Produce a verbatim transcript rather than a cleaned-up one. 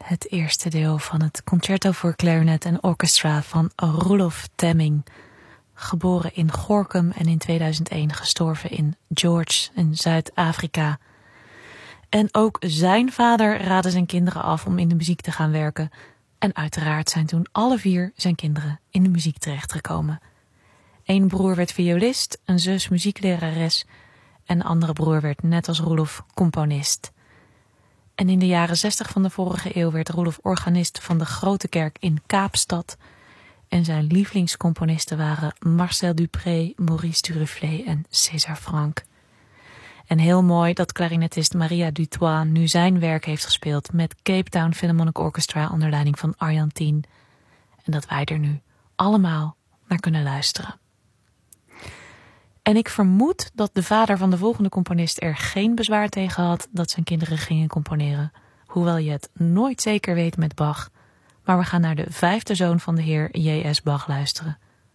Het eerste deel van het Concerto voor Clarinet en Orchestra van Roelof Temming. Geboren in Gorinchem en in tweeduizend één gestorven in George in Zuid-Afrika. En ook zijn vader raadde zijn kinderen af om in de muziek te gaan werken. En uiteraard zijn toen alle vier zijn kinderen in de muziek terechtgekomen. Eén broer werd violist, een zus muzieklerares en de andere broer werd net als Roelof componist. En in de jaren zestig van de vorige eeuw werd Roelof organist van de Grote Kerk in Kaapstad. En zijn lievelingscomponisten waren Marcel Dupré, Maurice Duruflé en César Franck. En heel mooi dat klarinetist Maria Dutoit nu zijn werk heeft gespeeld met Cape Town Philharmonic Orchestra onder leiding van Arjan Tien. En dat wij er nu allemaal naar kunnen luisteren. En ik vermoed dat de vader van de volgende componist er geen bezwaar tegen had dat zijn kinderen gingen componeren. Hoewel je het nooit zeker weet met Bach. Maar we gaan naar de vijfde zoon van de heer J S Bach luisteren.